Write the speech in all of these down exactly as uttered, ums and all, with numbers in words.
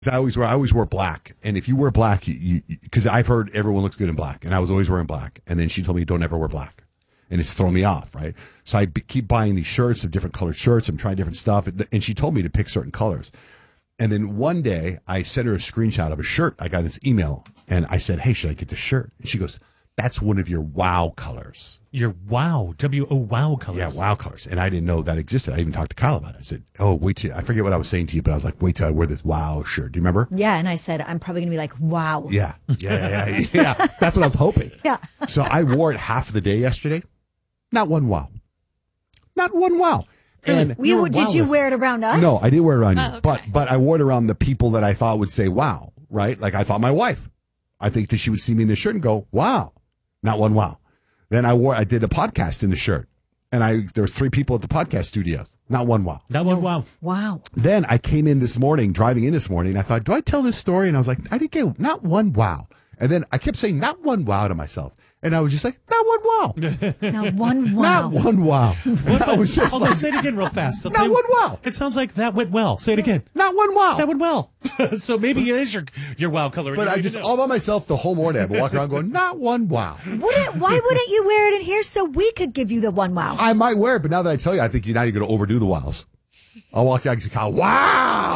I always wear I always wore black, and if you wear black, you because I've heard everyone looks good in black, and I was always wearing black, and then she told me don't ever wear black, and it's thrown me off, right? So I b- keep buying these shirts of different colored shirts. I'm trying different stuff, and she told me to pick certain colors. And then one day I sent her a screenshot of a shirt. I got this email, and I said, "Hey, should I get this shirt?" And she goes, "That's one of your wow colors." Your wow, W O wow colors. Yeah, wow colors. And I didn't know that existed. I even talked to Kyle about it. I said, oh, wait till, I forget what I was saying to you, but I was like, wait till I wear this wow shirt. Do you remember? Yeah, and I said, I'm probably going to be like, wow. Yeah, yeah, yeah, yeah. yeah. That's what I was hoping. Yeah. So I wore it half of the day yesterday. Not one wow. Not one wow. And you, you did you wear it around us? No, I didn't wear it around you. Oh, okay. But but I wore it around the people that I thought would say wow, right? Like I thought my wife. I think that she would see me in this shirt and go, wow. Not one wow. Then I wore I did a podcast in the shirt. And I there was three people at the podcast studios. Not one wow. Not one wow. Wow. Then I came in this morning, driving in this morning, and I thought, do I tell this story? And I was like, I didn't get not one wow. And then I kept saying not one wow to myself. And I was just like, not one wow. Not one wow. Not one wow. And I was just Hold on, like, say it again real fast. I'll not tell you- one wow. It sounds like that went well. Say it again. Not one wow. That went well. So maybe it is your your wow color. But I just all by myself the whole morning. I've been walking around going, not one wow. Wouldn't, why wouldn't you wear it in here so we could give you the one wow? I might wear it, but now that I tell you, I think you now you're going to overdo the wows. I'll walk out and say, wow.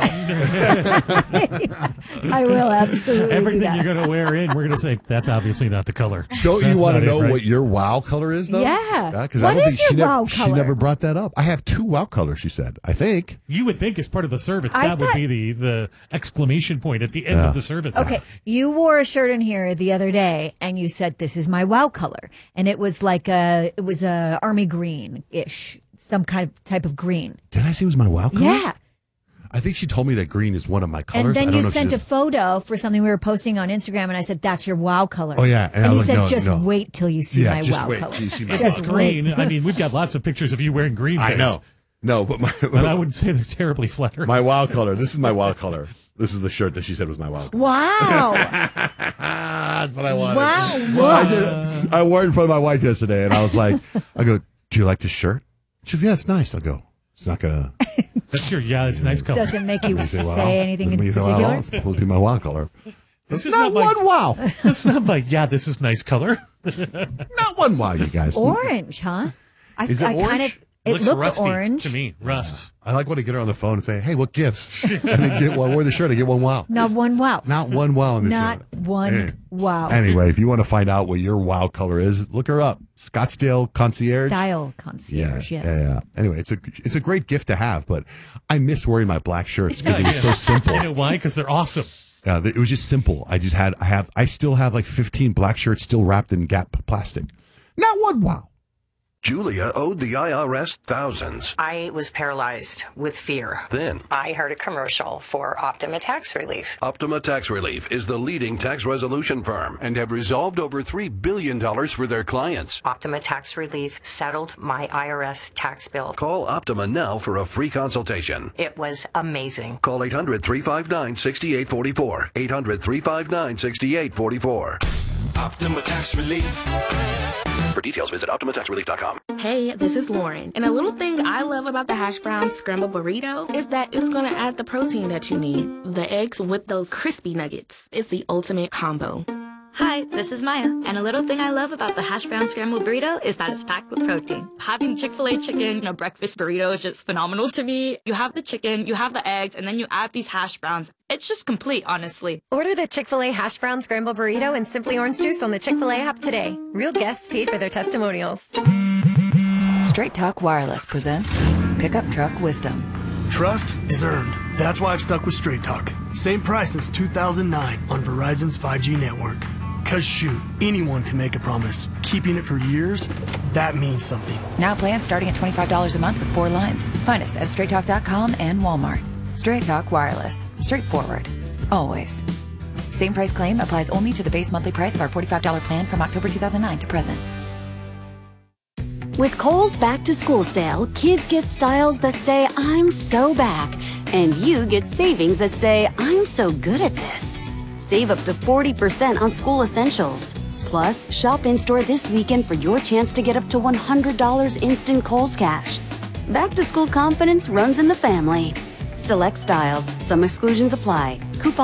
I will absolutely do Everything that. you're going to wear in, we're going to say, that's obviously not the color. Don't That's you want to not it, know right? what your wow color is, though? Yeah. Because What I don't is think she your never, wow she color? never brought that up. I have two wow colors, she said. I think. You would think as part of the service, I that would thought- be the, the exclamation point at the end Yeah. of the service. Okay, you wore a shirt in here the other day, and you said this is my wow color, and it was like a it was a army green ish, some kind of type of green. Did I say it was my wow color? Yeah, I think she told me that green is one of my colors. and I then don't you know if she sent a did- photo for something we were posting on Instagram, and I said that's your wow color. Oh, yeah, and and, I you was said like, no, just no. wait till you see Yeah, my just wow wait color. till you see my Just It's wow wait. green. I mean, we've got lots of pictures of you wearing green I things. know. No, but my, But I wouldn't say they're terribly flattering. my wow color. This is my wow color. This is the shirt that she said was my wow color. Wow, That's what I wanted. wow, I, wow. just, I wore it in front of my wife yesterday, and I was like, I go, do you like this shirt? She goes, yeah, it's nice. I go, it's not going to. That's your, yeah, it's a nice color. Doesn't make you Say, wow. say anything in Doesn't make you say, wow. particular. It's supposed to be my wow color. This is Not not, one my, wow. That's not like, yeah, this is nice color. Not one wow, you guys. Orange, huh? I, Is it I kind orange? of it looks looked rusty orange. to me. Rust. I like when I get her on the phone and say, hey, what gifts? And then get one, wear the shirt, I get one wow. Not one wow. Not one wow in the Not shirt. one Hey. wow. Anyway, if you want to find out what your wow color is, look her up. Scottsdale Concierge. Style Yeah, concierge, yes. yeah, yeah. Anyway, it's a it's a great gift to have, but I miss wearing my black shirts because it was so simple. You know why? Because they're awesome. Uh, it was just simple. I just had I have I still have like fifteen black shirts still wrapped in Gap plastic. Not one wow. Julia owed the I R S thousands. I was paralyzed with fear. Then, I heard a commercial for Optima Tax Relief. Optima Tax Relief is the leading tax resolution firm and have resolved over three billion dollars for their clients. Optima Tax Relief settled my I R S tax bill. Call Optima now for a free consultation. It was amazing. Call eight hundred, three five nine, six eight four four. eight hundred, three five nine, six eight four four. Optima Tax Relief. For details, visit Optima Tax Relief dot com. Hey, this is Lauren. And a little thing I love about the hash brown scramble burrito is that it's going to add the protein that you need. The eggs with those crispy nuggets. It's the ultimate combo. Hi, this is Maya, and a little thing I love about the hash brown scrambled burrito is that it's packed with protein. Having Chick-fil-A chicken in a breakfast burrito is just phenomenal to me. You have the chicken, you have the eggs, and then you add these hash browns. It's just complete, honestly. Order the Chick-fil-A hash brown scrambled burrito and simply orange juice on the Chick-fil-A app today. Real guests paid for their testimonials. Straight Talk Wireless presents Pickup Truck Wisdom. Trust is earned. That's why I've stuck with Straight Talk. Same price since two thousand nine on Verizon's five G network. Cause shoot, anyone can make a promise. Keeping it for years, that means something. Now plans starting at twenty-five dollars a month with four lines. Find us at straight talk dot com and Walmart. Straight Talk Wireless. Straightforward. Always. Same price claim applies only to the base monthly price of our forty-five dollars plan from October two thousand nine to present. With Kohl's Back to School sale, kids get styles that say, I'm so back. And you get savings that say, I'm so good at this. Save up to forty percent on school essentials. Plus, shop in-store this weekend for your chance to get up to one hundred dollars instant Kohl's cash. Back to school confidence runs in the family. Select styles. Some exclusions apply. Coupon